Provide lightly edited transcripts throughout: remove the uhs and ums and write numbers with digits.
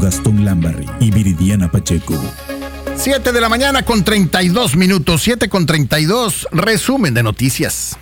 Gastón Lambarri y Viridiana Pacheco. 7 de la mañana con 32 minutos, 7 con 32, resumen de noticias.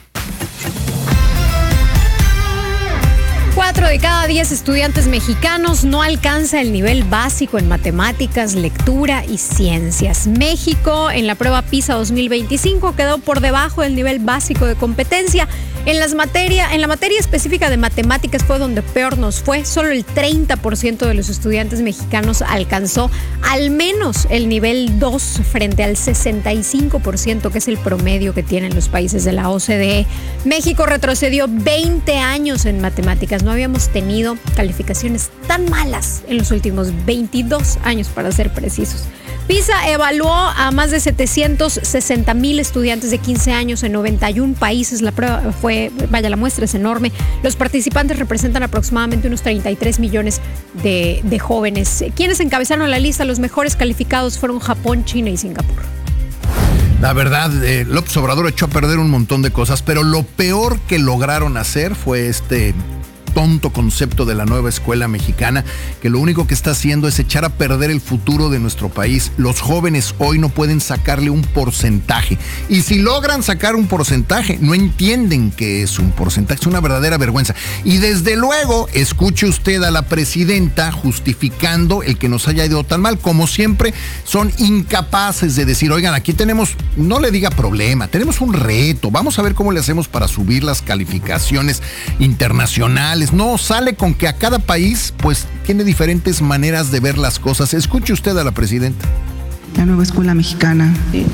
4 de cada 10 estudiantes mexicanos no alcanza el nivel básico en matemáticas, lectura y ciencias. México, en la prueba PISA 2025, quedó por debajo del nivel básico de competencia. En la materia específica de matemáticas fue donde peor nos fue. Solo el 30% de los estudiantes mexicanos alcanzó al menos el nivel 2 frente al 65% que es el promedio que tienen los países de la OCDE. México retrocedió 20 años en matemáticas. No habíamos tenido calificaciones tan malas en los últimos 22 años, para ser precisos. PISA evaluó a más de 760,000 estudiantes de 15 años en 91 países. La prueba la muestra es enorme. Los participantes representan aproximadamente unos 33 millones de jóvenes. Quienes encabezaron la lista, los mejores calificados fueron Japón, China y Singapur. La verdad, López Obrador echó a perder un montón de cosas, pero lo peor que lograron hacer fue este tonto concepto de la nueva escuela mexicana, que lo único que está haciendo es echar a perder el futuro de nuestro país. Los jóvenes hoy no pueden sacarle un porcentaje, y si logran sacar un porcentaje, no entienden que es un porcentaje. Es una verdadera vergüenza. Y desde luego, escuche usted a la presidenta justificando el que nos haya ido tan mal. Como siempre, son incapaces de decir, oigan, aquí tenemos, no le diga problema, tenemos un reto, vamos a ver cómo le hacemos para subir las calificaciones internacionales. No, sale con que a cada país pues tiene diferentes maneras de ver las cosas. Escuche usted a la presidenta. La nueva escuela mexicana.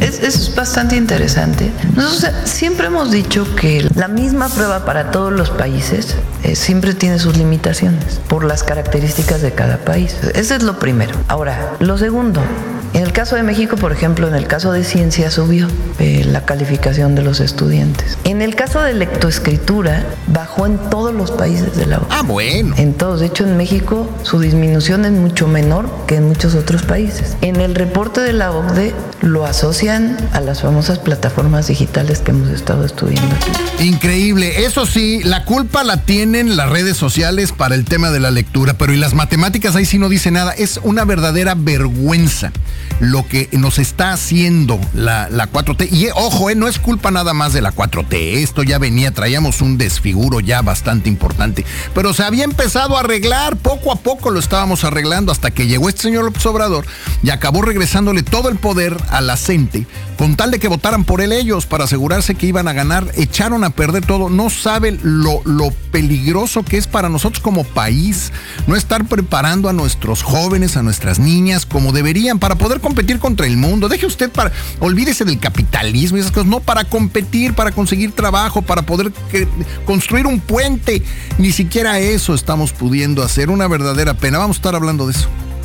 Es bastante interesante. Nosotros siempre hemos dicho que la misma prueba para todos los países siempre tiene sus limitaciones por las características de cada país. Ese es lo primero. Ahora, lo segundo, en el caso de México, por ejemplo, en el caso de ciencia subió la calificación de los estudiantes. En el caso de lectoescritura, bajó en todos los países de la OCDE. Ah, bueno. En todos. De hecho, en México su disminución es mucho menor que en muchos otros países. En el reporte de la OCDE lo asocian a las famosas plataformas digitales que hemos estado estudiando aquí. Increíble. Eso sí, la culpa la tienen las redes sociales para el tema de la lectura, pero y las matemáticas ahí sí no dice nada. Es una verdadera vergüenza lo que nos está haciendo la 4T. Y ojo, no es culpa nada más de la 4T. Esto ya traíamos un desfiguro ya bastante importante. Pero se había empezado a arreglar, poco a poco lo estábamos arreglando, hasta que llegó este señor López Obrador y acabó regresándole todo el poder a la CENTE, con tal de que votaran por él ellos, para asegurarse que iban a ganar. Echaron a perder todo. No saben lo peligroso que es para nosotros como país no estar preparando a nuestros jóvenes, a nuestras niñas, como deberían, para poder competir contra el mundo. Deje usted olvídese del capitalismo y esas cosas, no, para competir, para conseguir trabajo, para poder construir un puente. Ni siquiera eso estamos pudiendo hacer. Una verdadera pena. Vamos a estar hablando de eso.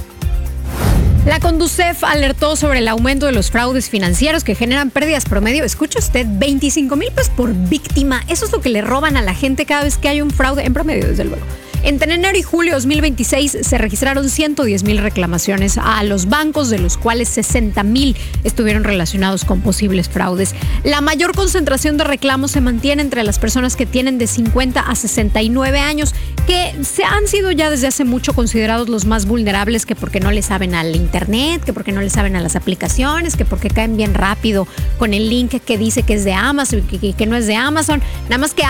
La Conducef alertó sobre el aumento de los fraudes financieros que generan pérdidas promedio. Escucha usted, 25,000 pesos por víctima. Eso es lo que le roban a la gente cada vez que hay un fraude, en promedio, desde luego. Entre enero y julio de 2026 se registraron 110,000 reclamaciones a los bancos, de los cuales 60,000 estuvieron relacionados con posibles fraudes. La mayor concentración de reclamos se mantiene entre las personas que tienen de 50 a 69 años, que se han sido ya desde hace mucho considerados los más vulnerables, que porque no le saben al internet, que porque no le saben a las aplicaciones, que porque caen bien rápido con el link que dice que es de Amazon y que no es de Amazon. Nada más que